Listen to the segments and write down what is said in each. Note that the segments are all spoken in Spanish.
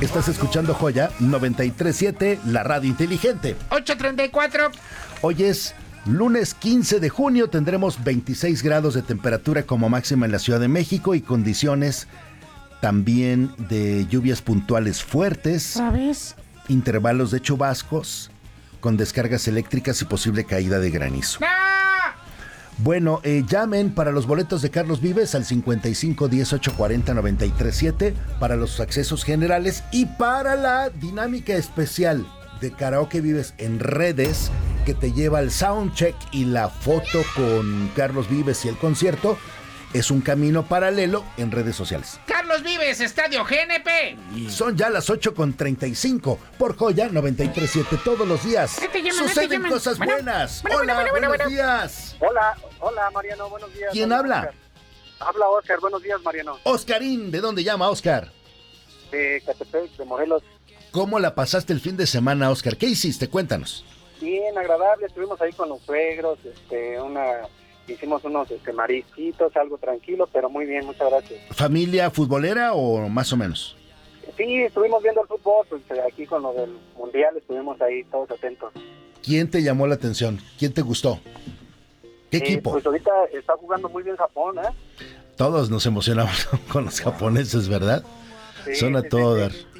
Estás escuchando Joya 93.7, la radio inteligente. 8:34. Hoy es lunes 15 de junio, tendremos 26 grados de temperatura como máxima en la Ciudad de México y condiciones también de lluvias puntuales fuertes. ¿Sabes? Intervalos de chubascos con descargas eléctricas y posible caída de granizo. ¡No! Bueno, llamen para los boletos de Carlos Vives al 55 18 40 93 7 para los accesos generales y para la dinámica especial de Karaoke Vives en redes que te lleva al soundcheck y la foto con Carlos Vives y el concierto. Es un camino paralelo en redes sociales. Carlos Vives, Estadio GNP. Son ya las 8:35 por Joya 93.7 todos los días. Suceden cosas buenas. Hola, buenos días. Hola Mariano, buenos días. ¿Quién habla? Habla Oscar, buenos días Mariano. Oscarín, ¿de dónde llama Oscar? De Catepec, de Morelos. ¿Cómo la pasaste el fin de semana, Oscar? ¿Qué hiciste? Cuéntanos. Bien, agradable, estuvimos ahí con los suegros, hicimos unos marisquitos, algo tranquilo, pero muy bien, muchas gracias. ¿Familia futbolera o más o menos? Sí, estuvimos viendo el fútbol, pues aquí con lo del mundial estuvimos ahí todos atentos. ¿Quién te llamó la atención? ¿Quién te gustó? ¿Qué equipo? Pues ahorita está jugando muy bien Japón, ¿eh? Todos nos emocionamos con los japoneses, ¿verdad? Sí, Son a sí, todo sí, dar. sí.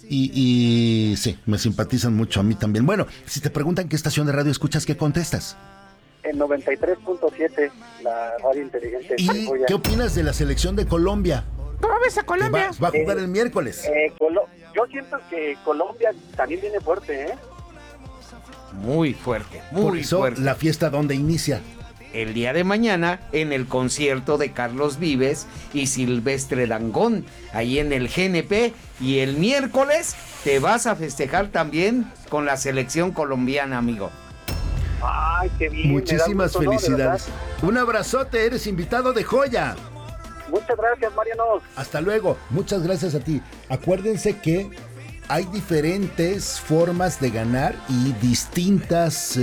Y sí, me simpatizan mucho a mí también. Bueno, si te preguntan qué estación de radio escuchas, ¿qué contestas? En 93.7, la radio inteligente. ¿Y qué opinas de la selección de Colombia? ¿Cómo ves a Colombia? Va a jugar el miércoles. Yo siento que Colombia también viene fuerte, ¿eh? Muy fuerte, Por muy eso, fuerte. ¿la fiesta dónde inicia? El día de mañana en el concierto de Carlos Vives y Silvestre Dangond, ahí en el GNP, y el miércoles te vas a festejar también con la selección colombiana, amigo. Ay, qué bien. Muchísimas me da gusto, ¿no? De felicidades. verdad. Un abrazote, eres invitado de Joya. Muchas gracias, Mariano. Hasta luego, muchas gracias a ti. Acuérdense que hay diferentes formas de ganar y distintas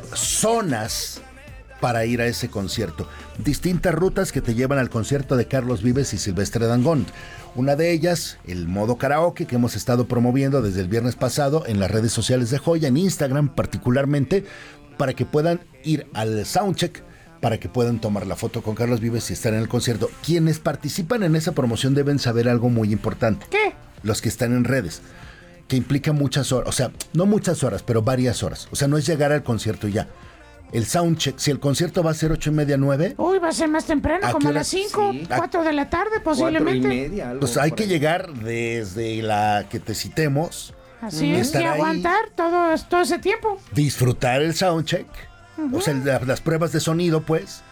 zonas para ir a ese concierto. Distintas rutas que te llevan al concierto de Carlos Vives y Silvestre Dangond. Una de ellas, el modo karaoke que hemos estado promoviendo desde el viernes pasado en las redes sociales de Joya, en Instagram particularmente, para que puedan ir al soundcheck, para que puedan tomar la foto con Carlos Vives y estar en el concierto. Quienes participan en esa promoción deben saber algo muy importante. ¿Qué? Los que están en redes, que implica muchas horas, o sea, no muchas horas, pero varias horas. O sea, no es llegar al concierto y ya. El soundcheck, si el concierto va a ser 8:30, 9. Uy, va a ser más temprano, ¿A como qué a las hora? 5, Sí. 4 de la tarde posiblemente. 4:30, algo Pues hay por que ahí. llegar desde la que te citemos, Así es, estar y ahí. aguantar todo ese tiempo. disfrutar el soundcheck, o sea, las pruebas de sonido, pues,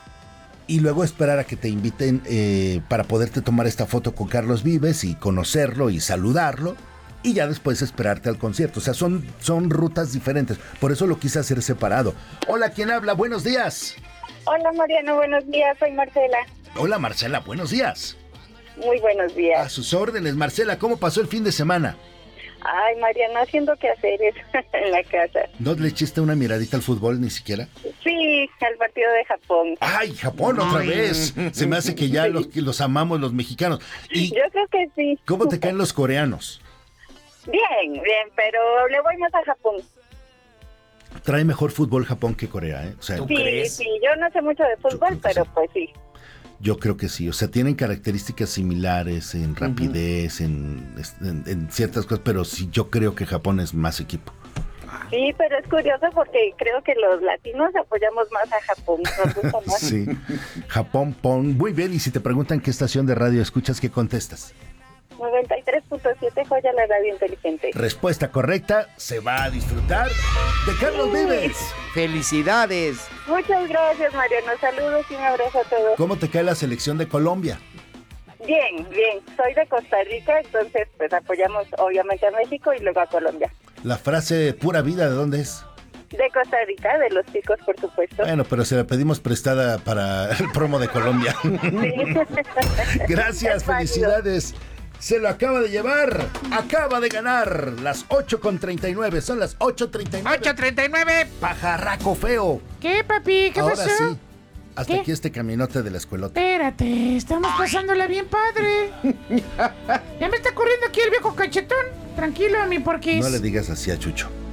y luego esperar a que te inviten para poderte tomar esta foto con Carlos Vives y conocerlo y saludarlo, y ya después esperarte al concierto. O sea, son rutas diferentes. Por eso lo quise hacer separado. Hola, ¿quién habla? Buenos días. Hola Mariano, buenos días, soy Marcela. Hola, Marcela, buenos días. Muy buenos A días. sus órdenes, Marcela, ¿cómo pasó el fin de semana? Ay, Mariano, haciendo quehaceres en la casa. ¿No le echaste una miradita al fútbol ni siquiera? Sí, al partido de Japón. ¡Ay, Japón otra vez! Se me hace que ya los amamos los mexicanos. ¿Y Yo creo que sí. cómo te caen los coreanos? Bien, pero le voy más a Japón. Trae mejor fútbol Japón que Corea, ¿eh? O sea, ¿Tú Sí, crees? sí, yo no sé mucho de creo fútbol, que pero sí. pues sí. yo creo que sí. O sea, tienen características similares en rapidez, en ciertas cosas, pero sí, yo creo que Japón es más equipo. Sí, pero es curioso porque creo que los latinos apoyamos más a Japón. Nos gusta más. Sí. Japón, pon. Muy bien, y si te preguntan qué estación de radio escuchas, ¿qué contestas? 93.7 Joya, la radio inteligente. Respuesta correcta, se va a disfrutar de Carlos Vives. ¡Felicidades! Muchas gracias, Mariano. Saludos y un abrazo a todos. ¿Cómo te cae la selección de Colombia? Bien, bien. Soy de Costa Rica, entonces pues apoyamos obviamente a México y luego a Colombia. La frase pura vida, ¿de dónde es? De Costa Rica, de Los Picos, por supuesto. Bueno, pero se la pedimos prestada para el promo de Colombia. Gracias, Es válido. felicidades. Se lo acaba de llevar, acaba de ganar las 8:39, son las 8:39. 8:39. Pajarraco feo. ¿Qué, papi? ¿Qué Ahora pasó? sí, Hasta ¿Qué? aquí este caminote de la escuelota. Espérate, estamos pasándola bien padre. Ya me está corriendo aquí el viejo cachetón. Tranquilo, mi porquis. No le digas así a Chucho.